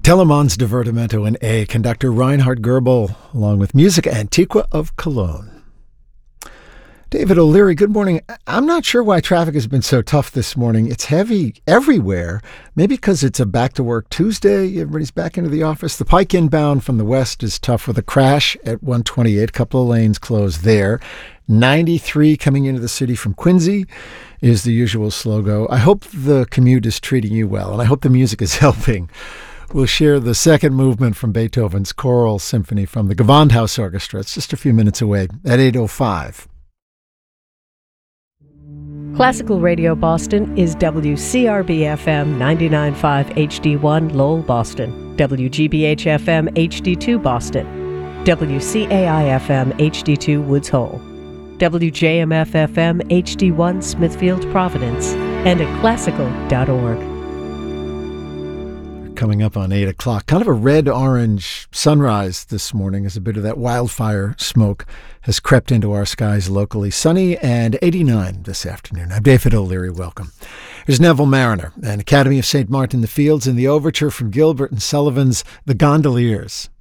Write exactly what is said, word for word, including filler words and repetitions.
Telemans Divertimento in A, conductor Reinhard Goebel, along with Musica Antiqua of Cologne. David O'Leary, good morning. I'm not sure why traffic has been so tough this morning. It's heavy everywhere, maybe because it's a back-to-work Tuesday. Everybody's back into the office. The Pike inbound from the west is tough with a crash at one twenty-eight. A couple of lanes closed there. ninety-three coming into the city from Quincy is the usual slow go. I hope the commute is treating you well, and I hope the music is helping. We'll share the second movement from Beethoven's Choral Symphony from the Gewandhaus Orchestra. It's just a few minutes away at eight oh five. Classical Radio Boston is W C R B F M ninety-nine point five H D one Lowell, Boston, W G B H F M H D two Boston, W C A I F M H D two Woods Hole, W J M F F M H D one Smithfield, Providence, and at classical dot org. Coming up on eight o'clock. Kind of a red-orange sunrise this morning as a bit of that wildfire smoke has crept into our skies locally. Sunny and eighty-nine this afternoon. I'm David O'Leary. Welcome. Here's Neville Marriner and Academy of Saint Martin the Fields in the overture from Gilbert and Sullivan's The Gondoliers.